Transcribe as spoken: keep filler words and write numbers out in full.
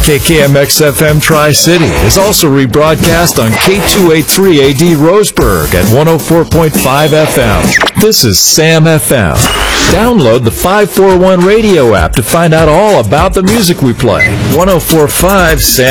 K K M X F M Tri-City is also rebroadcast on K two eighty-three A D Roseburg at one oh four point five F M. This is Sam F M. Download the five forty-one radio app to find out all about the music we play. one oh four point five Sam